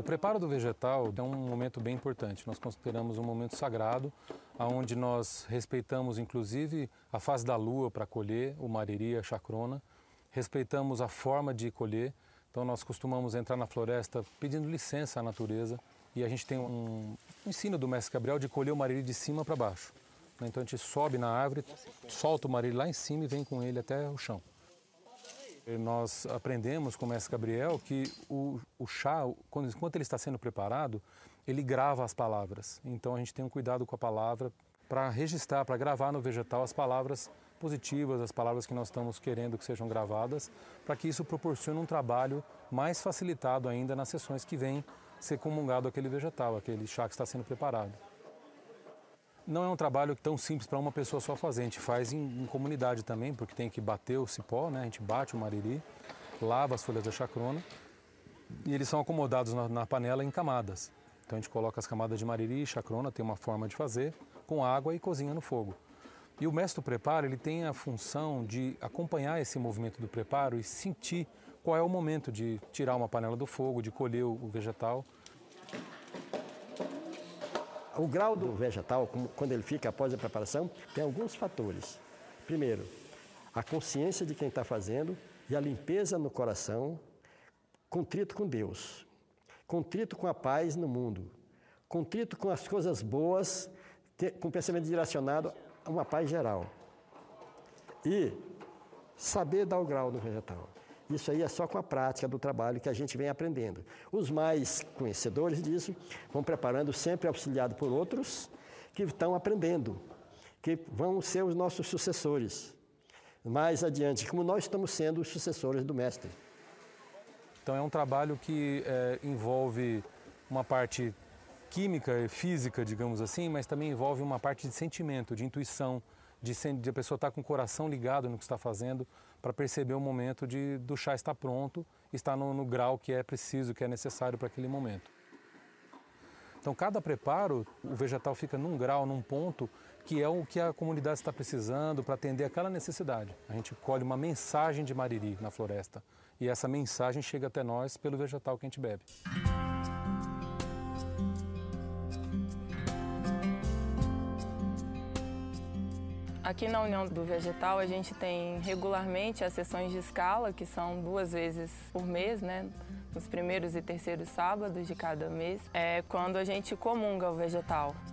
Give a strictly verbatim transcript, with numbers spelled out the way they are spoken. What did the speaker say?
O preparo do vegetal é um momento bem importante. Nós consideramos um momento sagrado, onde nós respeitamos inclusive a fase da lua para colher o mariri, a chacrona, respeitamos a forma de colher. Então nós costumamos entrar na floresta pedindo licença à natureza e a gente tem um ensino do mestre Gabriel de colher o mariri de cima para baixo. Então a gente sobe na árvore, solta o mariri lá em cima e vem com ele até o chão. E nós aprendemos com o mestre Gabriel que o, o chá, quando, enquanto ele está sendo preparado, ele grava as palavras. Então a gente tem um cuidado com a palavra para registrar, para gravar no vegetal as palavras positivas, as palavras que nós estamos querendo que sejam gravadas, para que isso proporcione um trabalho mais facilitado ainda nas sessões que vêm ser comungado aquele vegetal, aquele chá que está sendo preparado. Não é um trabalho tão simples para uma pessoa só fazer, a gente faz em, em comunidade também, porque tem que bater o cipó, né? A gente bate o mariri, lava as folhas da chacrona e eles são acomodados na, na panela em camadas. Então a gente coloca as camadas de mariri e chacrona, tem uma forma de fazer, com água e cozinha no fogo. E o mestre do preparo, ele tem a função de acompanhar esse movimento do preparo e sentir qual é o momento de tirar uma panela do fogo, de colher o, o vegetal. O grau do vegetal, quando ele fica após a preparação, tem alguns fatores. Primeiro, a consciência de quem está fazendo e a limpeza no coração, contrito com Deus, contrito com a paz no mundo, contrito com as coisas boas, com pensamento direcionado a uma paz geral. E saber dar o grau do vegetal. Isso aí é só com a prática do trabalho que a gente vem aprendendo. Os mais conhecedores disso vão preparando, sempre auxiliado por outros que estão aprendendo, que vão ser os nossos sucessores. Mais adiante, como nós estamos sendo os sucessores do mestre. Então é um trabalho que é, envolve uma parte química e física, digamos assim, mas também envolve uma parte de sentimento, de intuição, de, de a pessoa estar com o coração ligado no que está fazendo para perceber o momento de, do chá estar pronto, estar no, no grau que é preciso, que é necessário para aquele momento. Então, cada preparo, o vegetal fica num grau, num ponto, que é o que a comunidade está precisando para atender aquela necessidade. A gente colhe uma mensagem de mariri na floresta e essa mensagem chega até nós pelo vegetal que a gente bebe. Aqui na União do Vegetal a gente tem regularmente as sessões de escala, que são duas vezes por mês, né? Nos primeiros e terceiros sábados de cada mês, é quando a gente comunga o vegetal.